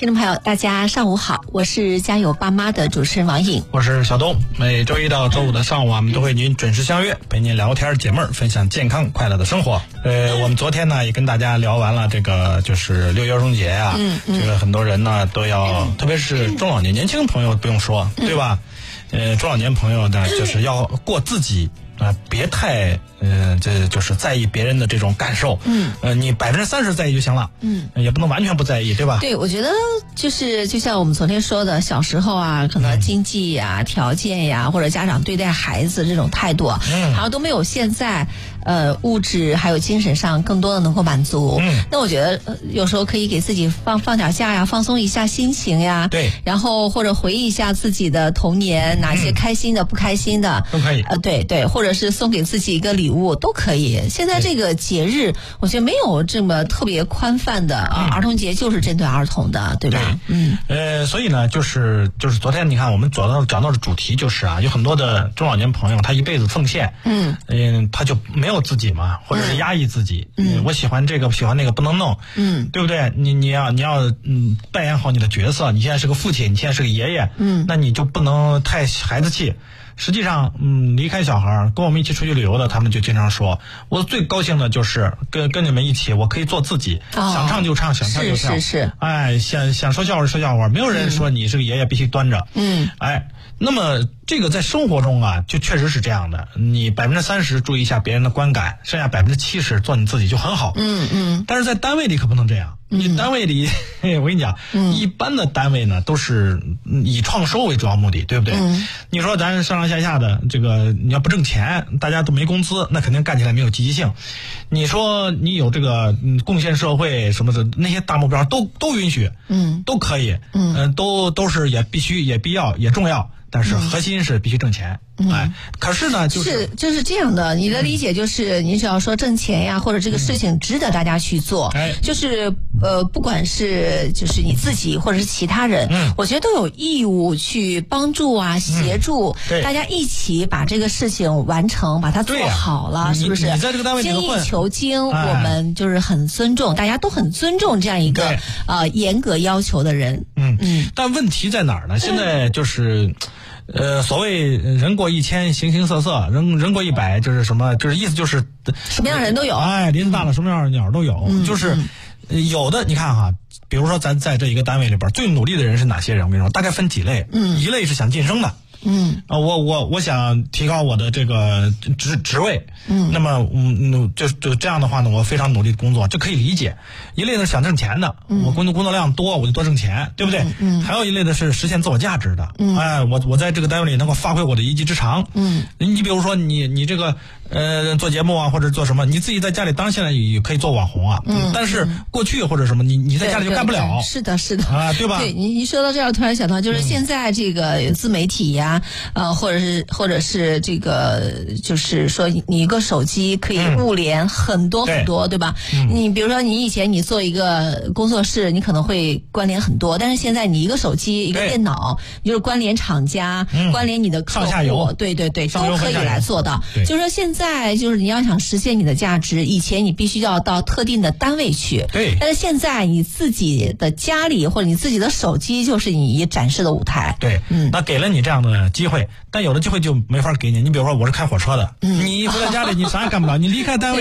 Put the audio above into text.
听众朋友大家上午好，我是家有爸妈的主持人王颖， 我是小东。每周一到周五的上午我们都会与您准时相约，陪您聊天解闷，分享健康快乐的生活。我们昨天呢也跟大家聊完了这个就是6一儿童节啊，这个很多人呢都要，特别是中老年年轻朋友不用说，对吧？中老年朋友呢就是要过自己别太这就是在意别人的这种感受。你30%在意就行了。也不能完全不在意，对吧？ 对，我觉得就像我们昨天说的，小时候啊，可能经济呀、条件呀，或者家长对待孩子这种态度，好像都没有现在物质还有精神上更多的能够满足。那我觉得有时候可以给自己放点假呀，放松一下心情呀。 对。 然后或者回忆一下自己的童年，哪些开心的、不开心的都可以。 对，或者是送给自己一个礼物都可以。现在这个节日，我觉得没有这么特别宽泛的儿童节就是针对儿童的，对吧？ 所以呢，就是昨天你看我们讲到的主题就是有很多的中老年朋友他一辈子奉献，他就没有自己嘛，或者是压抑自己。我喜欢这个，喜欢那个，不能弄，对不对？你要扮演好你的角色。你现在是个父亲，你现在是个爷爷，那你就不能太孩子气。实际上，离开小孩跟我们一起出去旅游的，他们就经常说，我最高兴的就是跟你们一起，我可以做自己，想唱就唱，想跳就跳， 是， 想说笑话就说笑话，没有人说你是个爷爷必须端着，那么这个在生活中就确实是这样的，你30%注意一下别人的观感，剩下70%做你自己就很好。但是在单位里可不能这样。你单位里，我跟你讲，一般的单位呢都是以创收为主要目的，对不对？你说咱上上下的这个，你要不挣钱，大家都没工资，那肯定干起来没有积极性。你说你有这个贡献社会什么的那些大目标都允许，都可以，都是也必须也必要也重要。但是核心是必须挣钱，可是呢，就是这样的。你的理解就是，你只要说挣钱呀，或者这个事情值得大家去做，就是不管是就是你自己或者是其他人，我觉得都有义务去帮助协助大家一起把这个事情完成，把它做好了，是不是？ 你在这个单位里精益求精，我们就是很尊重，大家都很尊重这样一个严格要求的人。 但问题在哪儿呢？现在就是。所谓人过1000，形形色色，人过100，就是什么？就是意思就是什么样的人都有。 林子大了，什么样的鸟都有。就是有的，你看比如说咱在这一个单位里边，最努力的人是哪些人？我跟你说，大概分几类。一类是想晋升的。我想提高我的这个职位，那么就这样的话呢，我非常努力的工作，这可以理解。一类呢想挣钱的，我工作量多，我就多挣钱，对不对？还有一类的是实现自我价值的，我在这个单位里能够发挥我的一技之长。你比如说你这个做节目或者做什么，你自己在家里当然现在也可以做网红但是过去或者什么你在家里就干不了。 是的对吧？ 对，你说到这儿突然想到，就是现在这个自媒体呀，或者是这个就是说你一个手机可以物联很多很多，对吧？你比如说你以前你做一个工作室，你可能会关联很多，但是现在你一个手机一个电脑，你就是关联厂家，关联你的客户， 上下游， 对，都可以来做到。就是说现在就是你要想实现你的价值，以前你必须要到特定的单位去， 对。 但是现在你自己的家里或者你自己的手机就是你展示的舞台。 对，那给了你这样的机会，但有的机会就没法给你。你比如说我是开火车的，你回到家里你啥也干不了，你离开单位